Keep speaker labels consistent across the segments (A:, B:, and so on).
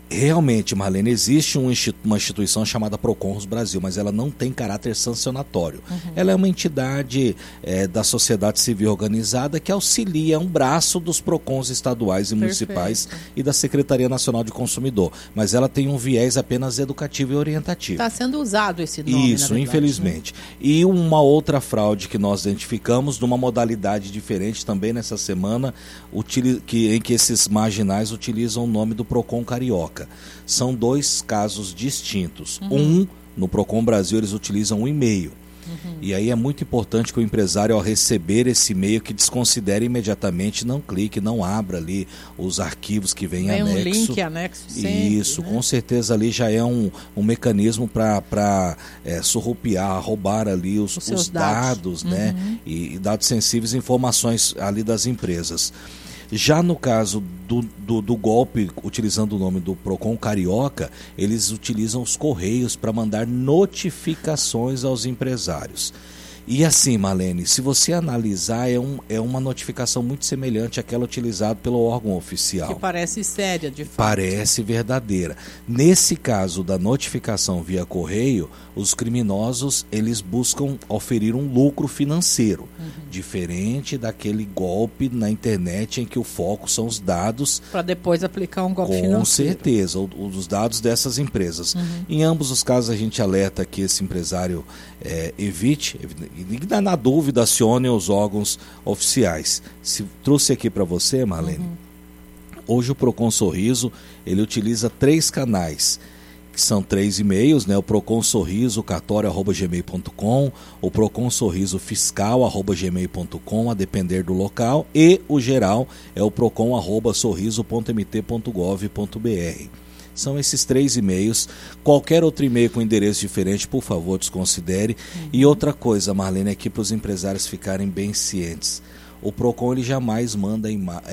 A: Realmente, Marlene, existe uma instituição chamada Procons Brasil, mas ela não tem caráter sancionatório. Ela é uma entidade da sociedade civil organizada que auxilia, um braço dos Procons estaduais e municipais e da Secretaria Nacional de Consumidor. Mas ela tem um viés apenas educativo e orientativo.
B: Está sendo usado esse nome,
A: isso, na verdade, infelizmente. Né? E uma outra fraude que nós identificamos, numa modalidade diferente também nessa semana, em que esses marginais utilizam o nome do Procon Carioca. São 2 casos distintos. No Procon Brasil, eles utilizam um e-mail. E aí é muito importante que o empresário, ao receber esse e-mail, que desconsidere imediatamente, não clique, não abra ali os arquivos que vêm anexo.
B: Um link anexo sempre,
A: isso, né? Com certeza ali já é um mecanismo para surrupiar, roubar ali os dados, né? E dados sensíveis, informações ali das empresas. Já no caso do golpe, utilizando o nome do Procon Carioca, eles utilizam os correios para mandar notificações aos empresários. E assim, Marlene, se você analisar, é uma notificação muito semelhante àquela utilizada pelo órgão oficial.
B: Que parece séria, de fato.
A: Parece verdadeira. Nesse caso da notificação via correio, os criminosos, eles buscam oferir um lucro financeiro, diferente daquele golpe na internet em que o foco são os dados.
B: Para depois aplicar um golpe financeiro.
A: Com certeza, os dados dessas empresas. Em ambos os casos, a gente alerta que esse empresário evite, e na dúvida, acione os órgãos oficiais. Trouxe aqui para você, Marlene, hoje o Procon Sorriso, ele utiliza 3 canais, que são 3 e-mails, né? O Procon Sorriso cartório@gmail.com, o Procon Sorriso fiscal@gmail.com, a depender do local, e o geral é o procon@sorriso.mt.gov.br. São esses 3 e-mails. Qualquer outro e-mail com endereço diferente, por favor, desconsidere. E outra coisa, Marlene, aqui para os empresários ficarem bem cientes. O Procon, ele jamais manda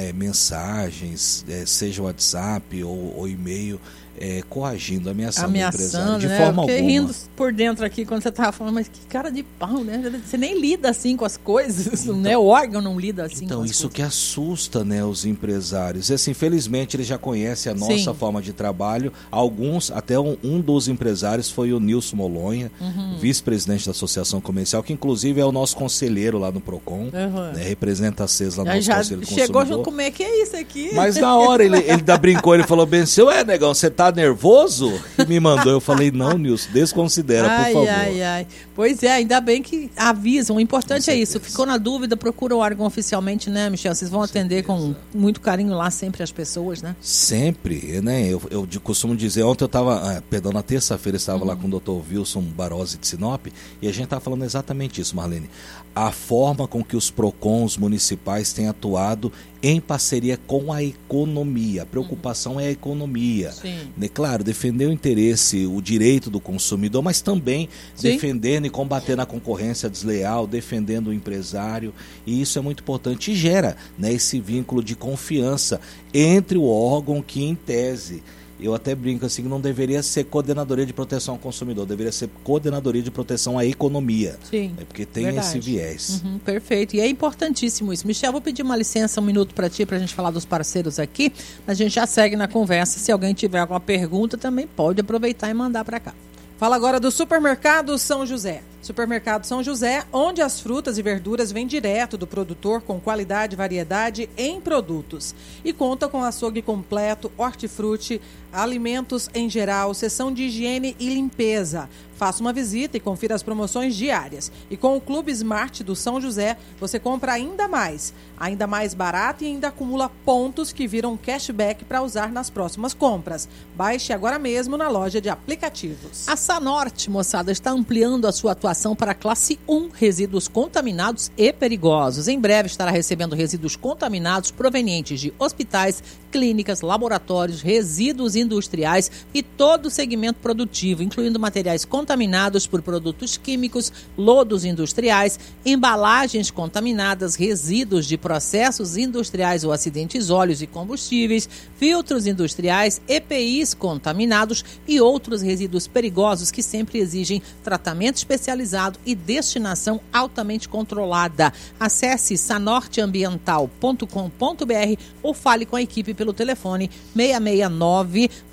A: mensagens, seja WhatsApp ou e-mail, coagindo, ameaçando o empresário de forma alguma.
B: Eu fiquei rindo por dentro aqui quando você estava falando, mas que cara de pau, né? Você nem lida assim com as coisas, então, né? O órgão não lida assim com as coisas. Então,
A: isso que assusta, né, os empresários. E assim, infelizmente, eles já conhecem a nossa forma de trabalho. Alguns, até um dos empresários foi o Nilson Molonha, vice-presidente da Associação Comercial, que inclusive é o nosso conselheiro lá no Procon, né, representa a CES lá no nosso Conselho do Consumidor.
B: Chegou junto, como é que é isso aqui?
A: Mas na hora ele brincou, ele falou bem assim, negão, você tá nervoso? E me mandou, eu falei, não, Nilson, desconsidera, por favor.
B: Pois é, ainda bem que avisam, o importante é isso, ficou na dúvida, procura o órgão oficialmente, né, Michel? Vocês vão atender com muito carinho lá sempre as pessoas, né? Sempre,
A: né, eu costumo dizer, ontem eu estava, na terça-feira eu estava lá com o Dr. Wilson Barozzi de Sinop, e a gente estava falando exatamente isso, Marlene, a forma com que os Procons municipais têm atuado em parceria com a economia. A preocupação é a economia. Né? Claro, defender o interesse, o direito do consumidor, mas também defendendo e combatendo a concorrência desleal, defendendo o empresário. E isso é muito importante e gera, né, esse vínculo de confiança entre o órgão que, em tese, eu até brinco assim, que não deveria ser Coordenadoria de Proteção ao Consumidor, deveria ser Coordenadoria de Proteção à Economia. Porque tem esse viés.
B: Perfeito, e é importantíssimo isso. Michel, vou pedir uma licença, um minuto para ti, para a gente falar dos parceiros aqui. A gente já segue na conversa. Se alguém tiver alguma pergunta, também pode aproveitar e mandar para cá. Fala agora do Supermercado São José. Supermercado São José, onde as frutas e verduras vêm direto do produtor com qualidade e variedade em produtos. E conta com açougue completo, hortifruti, alimentos em geral, seção de higiene e limpeza. Faça uma visita e confira as promoções diárias. E com o Clube Smart do São José, você compra ainda mais barato e ainda acumula pontos que viram cashback para usar nas próximas compras. Baixe agora mesmo na loja de aplicativos. A Sanorte, moçada, está ampliando a sua atuação para a classe 1, resíduos contaminados e perigosos. Em breve estará recebendo resíduos contaminados provenientes de hospitais, clínicas, laboratórios, resíduos industriais e todo o segmento produtivo, incluindo materiais contaminados por produtos químicos, lodos industriais, embalagens contaminadas, resíduos de processos industriais ou acidentes, óleos e combustíveis, filtros industriais, EPIs contaminados e outros resíduos perigosos que sempre exigem tratamento especializado e destinação altamente controlada. Acesse sanorteambiental.com.br ou fale com a equipe pelo telefone 669